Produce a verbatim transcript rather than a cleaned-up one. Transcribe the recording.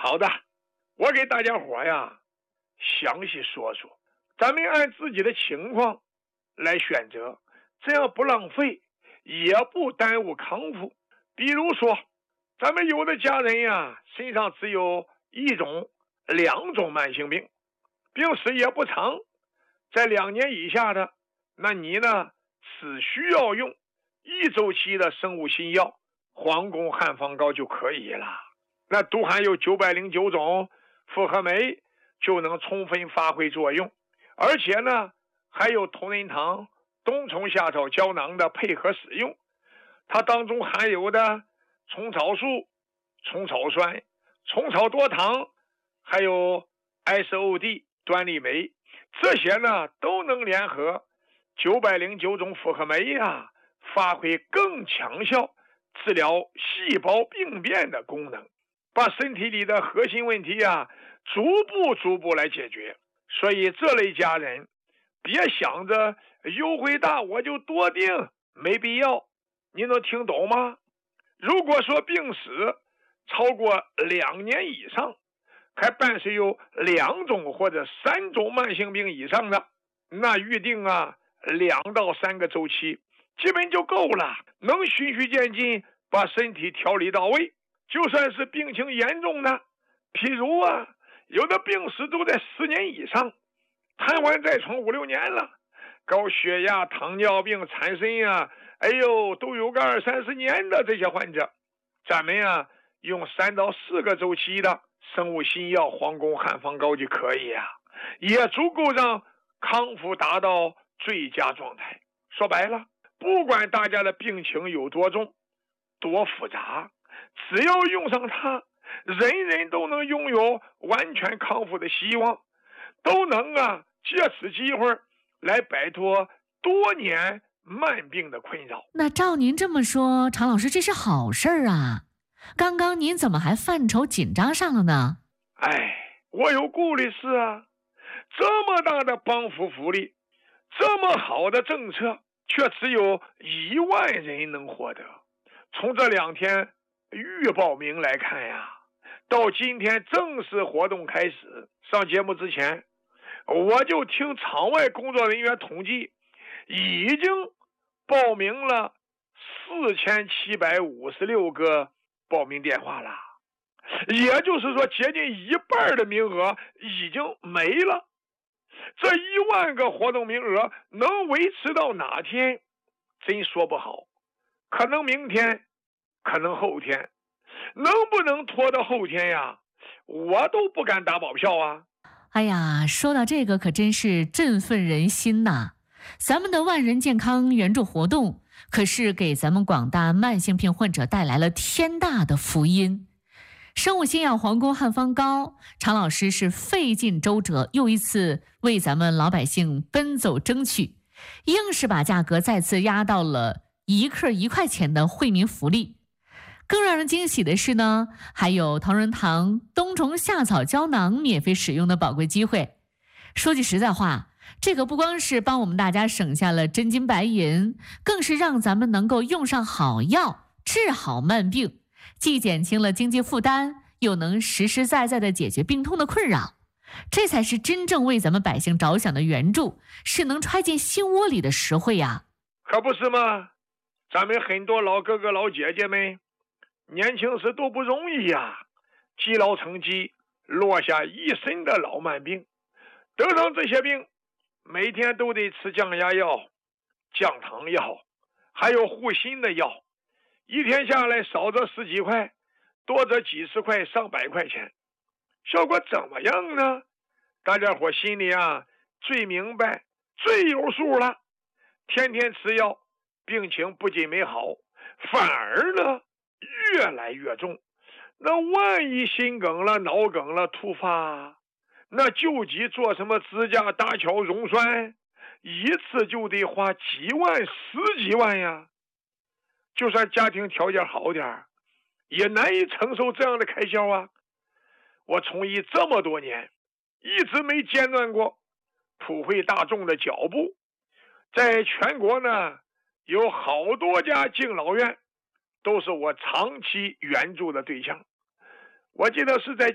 好的，我给大家伙呀详细说说，咱们按自己的情况来选择，这样不浪费，也不耽误康复。比如说，咱们有的家人呀身上只有一种、两种慢性病，病史也不长，在两年以下的，那你呢只需要用一周期的生物新药黄宫汉方膏就可以了。那都含有九百零九种复合酶，就能充分发挥作用，而且呢还有同仁堂冬虫夏草胶囊的配合使用，它当中含有的虫草素、虫草酸、虫草多糖，还有 S O D 端粒酶，这些呢都能联合九百零九种复合酶啊，发挥更强效治疗细胞病变的功能，把身体里的核心问题啊逐步逐步来解决。所以这类家人别想着优惠大我就多订，没必要。你能听懂吗？如果说病史超过两年以上，还伴随有两种或者三种慢性病以上的，那预定啊两到三个周期基本就够了，能循序渐进把身体调理到位。就算是病情严重的，譬如啊有的病史都在十年以上，瘫痪在床五六年了，高血压、糖尿病、产生啊，哎呦都有个二三十年的这些患者，咱们啊用三到四个周期的生物新药黄宫汉方膏就可以啊，也足够让康复达到最佳状态。说白了，不管大家的病情有多重多复杂，只要用上它，人人都能拥有完全康复的希望，都能啊借此机会来摆脱多年慢病的困扰。 那照您这么说，常老师，这是好事儿啊，刚刚您怎么还犯愁紧张上了呢？ 哎，我有顾虑是啊，这么大的帮扶福利，这么好的政策，却只有一万人能获得。从这两天预报名来看呀，到今天正式活动开始，上节目之前我就听场外工作人员统计，已经报名了四千七百五十六个报名电话了，也就是说接近一半的名额已经没了。这一万个活动名额能维持到哪天真说不好，可能明天，可能后天，能不能拖到后天呀，我都不敢打保票啊。 哎呀，说到这个可真是振奋人心呐！咱们的万人健康援助活动可是给咱们广大慢性病患者带来了天大的福音。生物新药黄宫汉方膏，常老师是费尽周折，又一次为咱们老百姓奔走争取，硬是把价格再次压到了一克一块钱的惠民福利。更让人惊喜的是呢，还有同仁堂冬虫夏草胶囊免费使用的宝贵机会。说句实在话，这个不光是帮我们大家省下了真金白银，更是让咱们能够用上好药，治好慢病，既减轻了经济负担，又能实实在在的解决病痛的困扰。这才是真正为咱们百姓着想的援助，是能揣进心窝里的实惠呀！ 可不是吗？咱们很多老哥哥老姐姐们年轻时都不容易呀，积劳成疾，落下一身的老慢病，得上这些病每天都得吃降压药、降糖药，还有护心的药，一天下来少则十几块，多则几十块上百块钱，效果怎么样呢？大家伙心里啊最明白最有数了。天天吃药，病情不仅没好，反而呢越来越重。那万一心梗了、脑梗了突发，那救急做什么支架、搭桥、溶栓，一次就得花几万、十几万呀。就算家庭条件好点，也难以承受这样的开销啊。我从医这么多年，一直没间断过普惠大众的脚步。在全国呢，有好多家敬老院都是我长期援助的对象。我记得是在